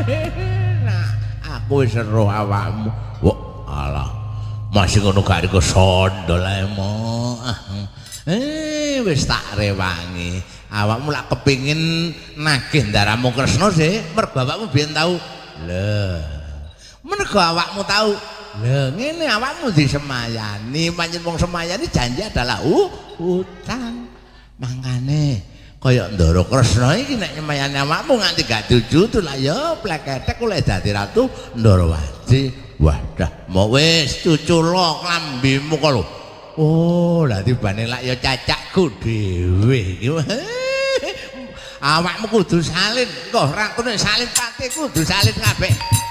Nah, aku wis seru awakmu. Wah, alah. Masih ngono gak iku sondol ae mo. Wis tak rewangi. Awakmu lak kepingin nagih ndaramu Kresna sih, mergo awakmu biyen tau. Lho. Mergo awakmu tau. Lho, ngene awakmu disemayani, pancen wong semayani janji adalah utang. Mangkane kaya Ndara Kresna iki nek nyemayani awakmu nganti gak tujuh lah ya pleketek oleh dadi ratu Ndarawati. Wah, dah mau wis cuculok lambimu kok lho. Oh, lah tibane lak ya cacakku dhewe iki. Awakmu kudu salin, kok rantune salin pati kudu salin kabeh.